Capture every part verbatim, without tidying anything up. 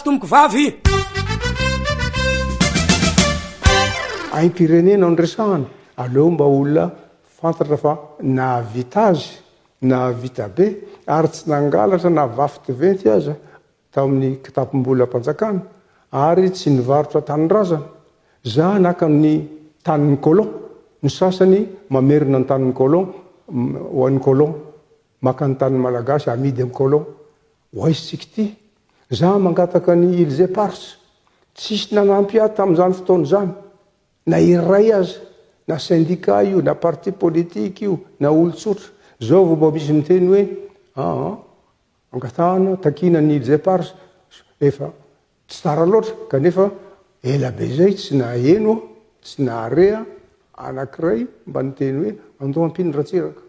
tsy tomboko vavy aim-pirenena nresahana aleo mba olona fantatra fa nahavita azy nahavita be ary tsy nangalatra na vafy venty aza tamin'ny kitapom-bola mpanjakana ary tsy nivarotra tanindrazana za naka ny tanin'ny colon ny sasany mamerina ny tanin'ny colon ho an'ny colon maka ny tanin'ny malagasy amidy amin'ny colon ho aisytsika ty za mangataka ny Ilze Pars tsisy nanampy ahy tamin'izany fotoana zany na iray aza na syndicat io na parti politique io na olotsotra zao vao mba misy miteny hoe aa angatahana takina ny Ilze Pars efa tsy tsara loatra kanefa ela be zay tsy naheno tsy naharea anankiray mba niteny hoe andao ampiny ratsiraka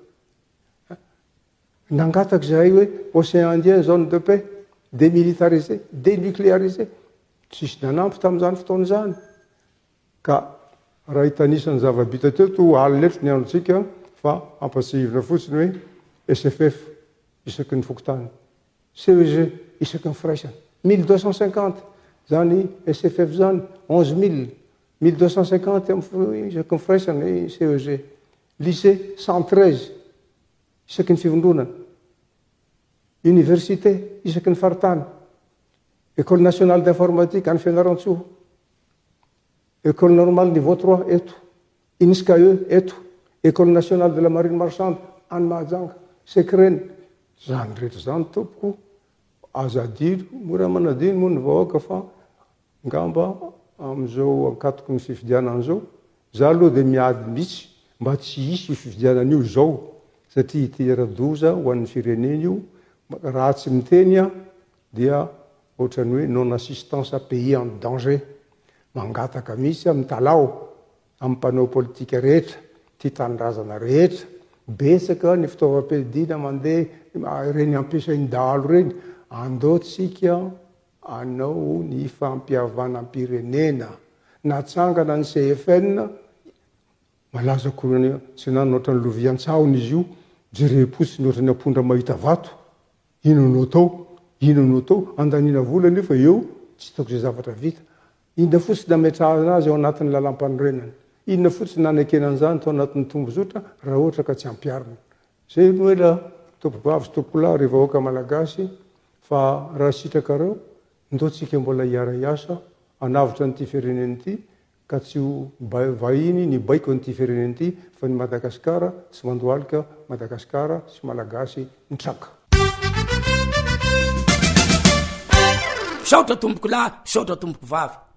nangataka zahay hoe océan Indien zone de paix démilitarisé dénucléarisé tsisy nanampy tamin'izany fotoana zany ka raha hitanisany zava-bita teo to aliletro ny androtsika fa ampatsihivina fotsiny hoe S F F isaky ny fokotany C E G isaky ny firaisana mille deux cent cinquante zany S F F zany onze mille mille deux cent cinquante isaky ny firaisana C E G lycée cent treize isaky ny fivondronana université isaky ny faritany école nationale d'informatique any Fianaratsoa école normale niveau trois eto INSCAE eto école nationale de la marine marchande any Mahajanga Sekreny zany rehetra zany tompoko azadiro mora manadino moa ny vahoaka fa ngamba am'izao ankatoko ny fifidianan'izao za aloha dia miady mihitsy mba tsy hisy io fifidianan'io zao satria itera-doza ho an'ny firenena io raha tsy miteny a dia ohatrany hoe non assistance à pays en danger mangataka mihitsy amin'ny talao amin'ny mpanao politika rehetra ty tanindrazana rehetra betsaka ny fitaovam-piadina mandeha reny ampiasainy dahalo reny andaotsika anao ny fampiavanam-pirenena natsangana ny C F N malaza koany tsy nany ohatrany lovian-tsahony izy io jerem-potsiny ohatrany ampondra mahita vato ino no tao ino no tao andanina vola nefa eo tsy taoko zay zavatra vita inona fotsiny nametrahana azy ao anatin'ny lalam-panorenana inona fotsiny nanekenan'izany tao anatin'ny tombozotra raha ohatra ka tsy ampiarina zay no hoe la tompokavy sy tompokolahy rehefa vahoaka malagasy fa raha sitrakareo ndaotsika mbola hiara hiasa anavitra n'ity fireneny ity ka tsy ho vahiny ny baiko n'ity fireneny ity fa ny Madagasikara tsy mandohalika Madagasikara sy malagasy nitraka saotra tomboko lahy saotra tomboko vavy